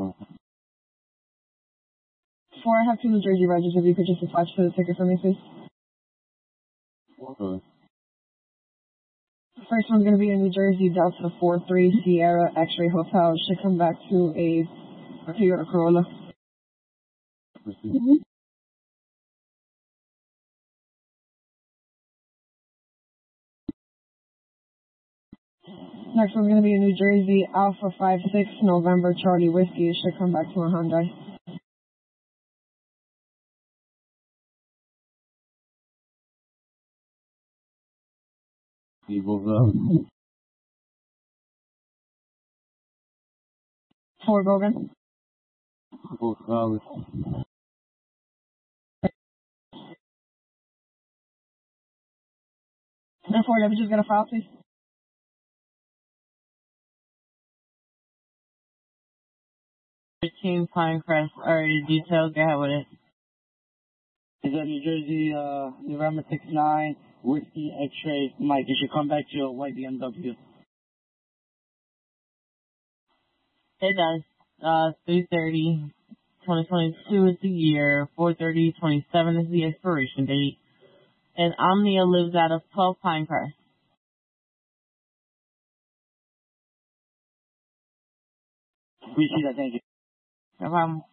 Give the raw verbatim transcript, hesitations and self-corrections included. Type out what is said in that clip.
Four, I have two New Jersey Reds. If you could just attach to the ticket for me, please. Okay. First one's going to be a New Jersey Delta four three Sierra X-Ray Hotel. Should come back to a Toyota Corolla. Mm-hmm. Next one's going to be a New Jersey Alpha five six November Charlie Whiskey. It should come back to a Hyundai. Four, go again. Four flowers. And four, let me just get a file, please. thirteen Pinecrest. Alright, details, go ahead with it. Is that New Jersey, uh, November six nine, Whiskey X-Ray Mike? It should come back to your white B M W. It does. Uh, three thirty, twenty twenty-two is the year, four thirty, twenty-seven is the expiration date, and Omnia lives out of twelve Pinecrest. Appreciate that, thank you. No problem.